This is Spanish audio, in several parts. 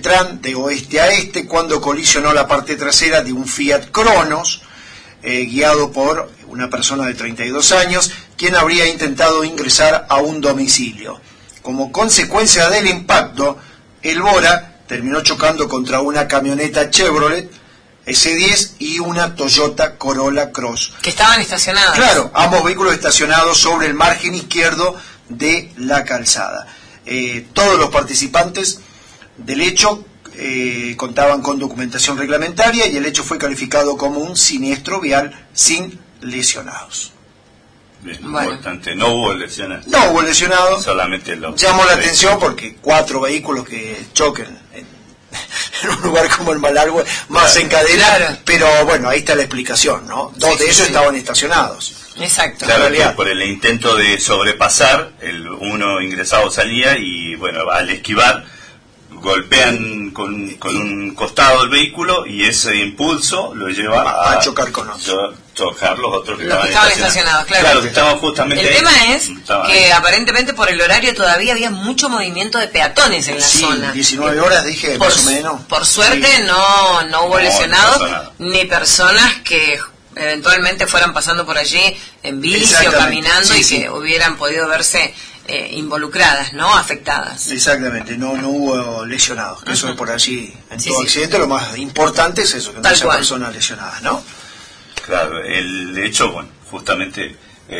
Beltrán de oeste a este cuando colisionó la parte trasera de un Fiat Cronos, guiado por una persona de 32 años, quien habría intentado ingresar a un domicilio. Como consecuencia del impacto, el Bora terminó chocando contra una camioneta Chevrolet S10 y una Toyota Corolla Cross. Que estaban estacionados. Claro, ambos vehículos estacionados sobre el margen izquierdo de la calzada. Todos los participantes del hecho contaban con documentación reglamentaria y el hecho fue calificado como un siniestro vial sin lesionados. Es importante, no hubo lesionados. No hubo lesionados. Solamente los... Llamó la atención porque 4 vehículos que choquen en un lugar como el Malargüe, más claro, en cadena, claro. Pero bueno, ahí está la explicación, ¿no? 2 de ellos estaban estacionados. Exacto. Claro, que por el intento de sobrepasar, uno ingresado salía y bueno, al esquivar golpean con un costado el vehículo y ese impulso lo lleva a chocar con otros. Chocar los otros que estaban estacionados, claro. Claro, que estaban justamente el ahí. tema es que aparentemente por el horario todavía había mucho movimiento de peatones en la zona. 19 horas dije, más o menos. Por suerte sí. no hubo lesionados ni personas que eventualmente fueran pasando por allí en bici o caminando y que hubieran podido verse involucradas, ¿no? Afectadas. Exactamente, no hubo lesionados, que eso es por allí en todo accidente lo más importante es eso, que no haya personas lesionadas, ¿no? Claro, el hecho, bueno, justamente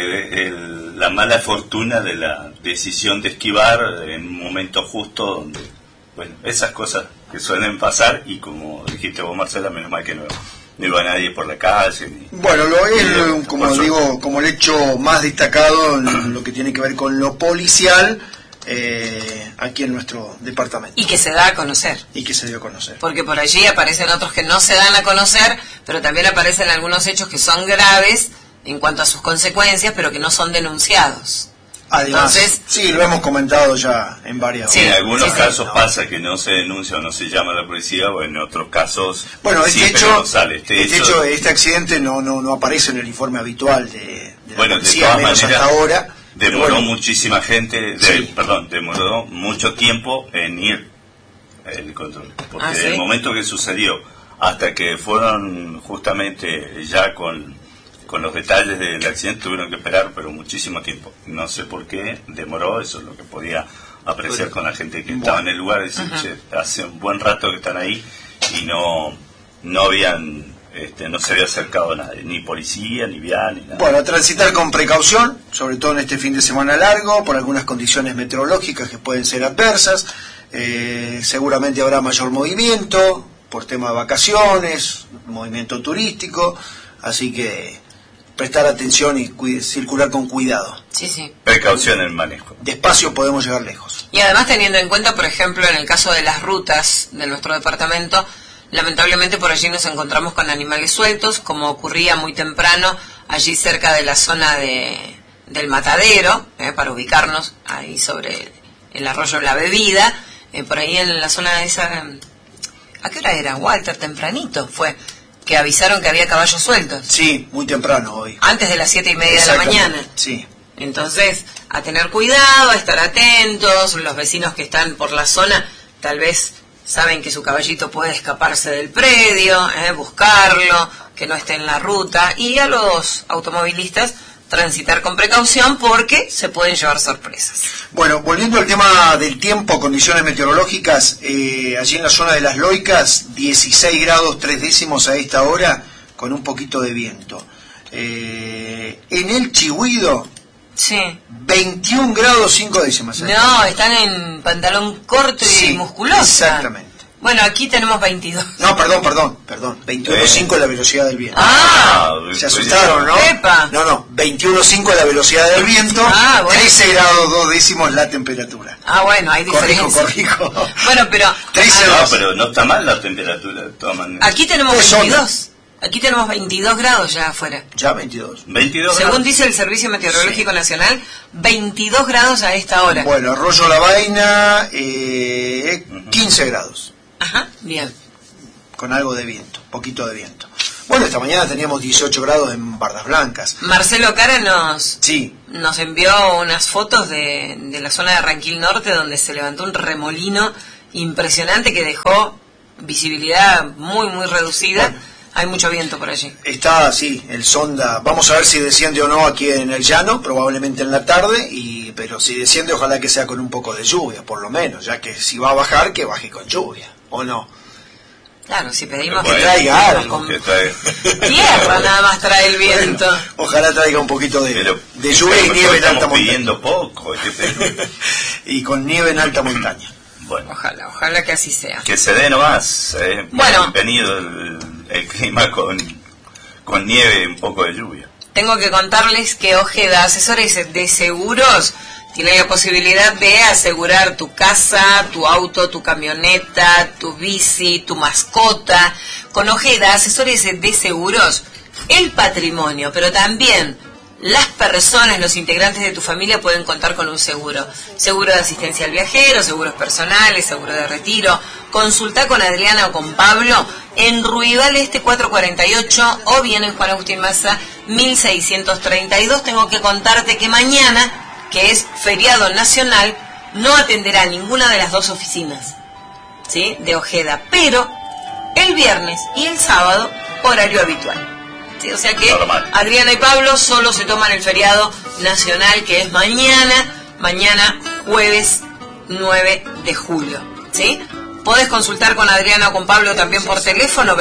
la mala fortuna de la decisión de esquivar en un momento justo donde, bueno, esas cosas que suelen pasar y como dijiste vos, Marcela, menos mal que no iba nadie por la calle. Bueno, lo es, como digo, como el hecho más destacado en lo que tiene que ver con lo policial aquí en nuestro departamento. Y que se da a conocer. Y que se dio a conocer. Porque por allí aparecen otros que no se dan a conocer, pero también aparecen algunos hechos que son graves en cuanto a sus consecuencias, pero que no son denunciados. Además, entonces, sí, lo hemos comentado ya en varias en algunos casos pasa que no se denuncia o no se llama a la policía, o en otros casos este accidente no aparece en el informe habitual de la policía, de todas menos maneras, hasta ahora. Demoró muchísima gente, demoró mucho tiempo en ir el control, porque desde el momento que sucedió hasta que fueron justamente ya con los detalles del accidente tuvieron que esperar, pero muchísimo tiempo. No sé por qué demoró, eso es lo que podía apreciar con la gente que estaba en el lugar. Decir, hace un buen rato que están ahí y no habían, no se había acercado a nadie, ni policía, ni vial, ni nada. Bueno, transitar con precaución, sobre todo en este fin de semana largo, por algunas condiciones meteorológicas que pueden ser adversas. Seguramente habrá mayor movimiento por tema de vacaciones, movimiento turístico, así que prestar atención y circular con cuidado. Sí. Precaución en el manejo. Despacio podemos llegar lejos. Y además teniendo en cuenta, por ejemplo, en el caso de las rutas de nuestro departamento, lamentablemente por allí nos encontramos con animales sueltos, como ocurría muy temprano allí cerca de la zona del matadero, para ubicarnos ahí sobre el arroyo La Bebida, por ahí en la zona de esa... ¿A qué hora era, Walter? Tempranito fue que avisaron que había caballos sueltos. Sí, muy temprano hoy. Antes de las 7:30 de la mañana. Sí. Entonces, a tener cuidado, a estar atentos. Los vecinos que están por la zona tal vez saben que su caballito puede escaparse del predio, buscarlo, que no esté en la ruta. Y a los automovilistas transitar con precaución porque se pueden llevar sorpresas. Bueno, volviendo al tema del tiempo, condiciones meteorológicas, allí en la zona de Las Loicas, 16 grados 3 décimos a esta hora, con un poquito de viento. En el Chihuido, 21 grados 5 décimas. No, están en pantalón corto y musculosa. Exactamente. Bueno, aquí tenemos 22. No, perdón. 21.5 es la velocidad del viento. Se asustaron, ¿no? ¡Epa! No, 21.5 es la velocidad del viento. Bueno. 13 grados 2 décimos la temperatura. Bueno, hay diferencia. Corrijo. Bueno, pero... pero no está mal la temperatura de todas maneras. Aquí tenemos 22. Aquí tenemos 22 grados ya afuera. Ya 22. 22 Según dice el Servicio Meteorológico Nacional, 22 grados a esta hora. Bueno, Arroyo La Vaina, 15 grados. Ajá, bien. Con algo de viento, poquito de viento. Bueno, esta mañana teníamos 18 grados en Bardas Blancas. Marcelo Cara nos envió unas fotos de la zona de Ranquil Norte donde se levantó un remolino impresionante que dejó visibilidad muy, muy reducida. Bueno, hay mucho viento por allí. Está así, el sonda. Vamos a ver si desciende o no aquí en el llano, probablemente en la tarde, pero si desciende ojalá que sea con un poco de lluvia, por lo menos, ya que si va a bajar, que baje con lluvia, ¿o no? Claro, si pedimos que traiga algo. Tierra nada más trae el viento. Bueno, ojalá traiga un poquito de lluvia y nieve en alta montaña. Pidiendo poco. Y con nieve en alta montaña. Bueno, ojalá que así sea. Que se dé nomás. Bueno, venido el clima con nieve y un poco de lluvia. Tengo que contarles que Ojeda, asesores de seguros, tiene la posibilidad de asegurar tu casa, tu auto, tu camioneta, tu bici, tu mascota. Con Ojeda, asesores de seguros, el patrimonio, pero también las personas, los integrantes de tu familia pueden contar con un seguro. Seguro de asistencia al viajero, seguros personales, seguro de retiro. Consulta con Adriana o con Pablo en Ruibal Este 448 o bien en Juan Agustín Maza 1632. Tengo que contarte que mañana, que es feriado nacional, no atenderá ninguna de las dos oficinas, ¿sí?, de Ojeda, pero el viernes y el sábado, horario habitual. ¿Sí? O sea que Adriana y Pablo solo se toman el feriado nacional, que es mañana jueves 9 de julio. ¿Sí? Podés consultar con Adriana o con Pablo también por teléfono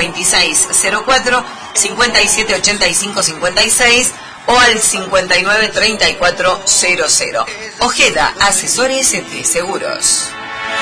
2604-5785-56 o al 593400. Ojeda, asesores de seguros.